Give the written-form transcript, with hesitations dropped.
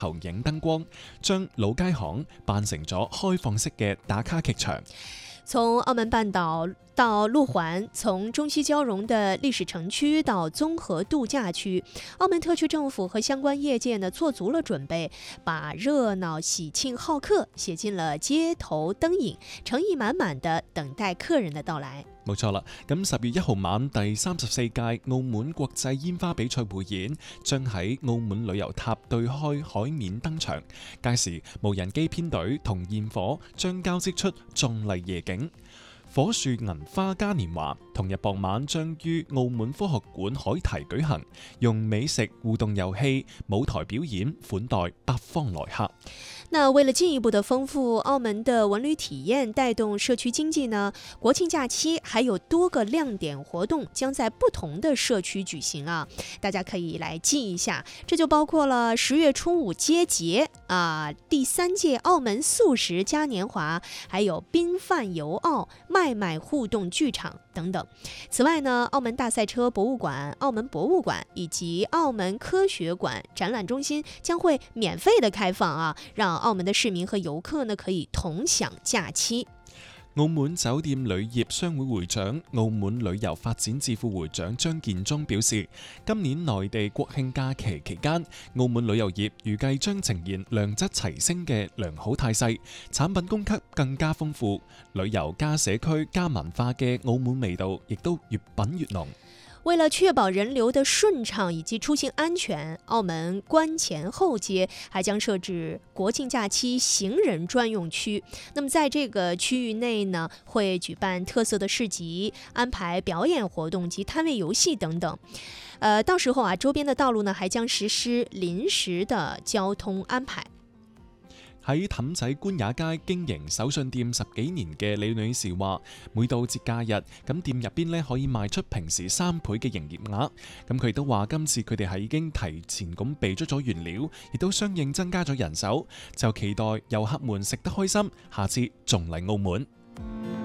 投影燈光，將老街巷扮成咗開放式嘅打卡劇場。 從澳門半島到路環，從中西交融的歷史城區到綜合度假區，澳門特區政府和相關業界呢做足了準備，把熱鬧、喜慶、好客寫進了街頭燈影，誠意滿滿地等待客人的到來。 冇錯啦，咁10月1號晚第34屆澳門國際煙花比賽匯演將喺澳門旅遊塔對開海面登場，屆時無人機編隊同焰火將交織出壯麗夜景。火樹銀花嘉年華同日傍晚將於澳門科學館海堤舉行，用美食、互動遊戲、舞台表演款待八方來客。 那為了進一步的豐富澳門的文旅體驗，帶動社區經濟呢，國慶假期還有多個亮點活動將在不同的社區舉行啊，大家可以來記一下。這就包括了10月初5街節啊，第3屆澳門素食嘉年華，還有賓飯遊澳、賣賣互動劇場等等。此外呢，澳門大賽車博物館、澳門博物館以及澳門科學館展覽中心將會免費的開放啊，讓澳門的市民和遊客呢可以同享假期。 澳門酒店旅業商會會長、澳門旅遊發展智庫會長張建宗表示，今年內地國慶假期期間，澳門旅遊業預計將呈現良質齊升嘅良好態勢，產品供給更加豐富，旅遊加社區加文化嘅澳門味道亦都越品越濃。 為了確保人流的順暢以及出行安全，澳門關前後街還將設置國慶假期行人專用區。那麼在這個區域內呢，會舉辦特色的市集，安排表演活動及攤位遊戲等等。到時候啊，周邊的道路呢，還將實施臨時的交通安排。 喺氹仔官也街經營手信店10幾年嘅李女士話，每到節假日，咁店入邊咧可以賣出平時3倍嘅營業額。咁佢亦都話，今次佢哋係已經提前咁備足咗原料，亦都相應增加咗人手，就期待遊客們食得開心，下次仲嚟澳門。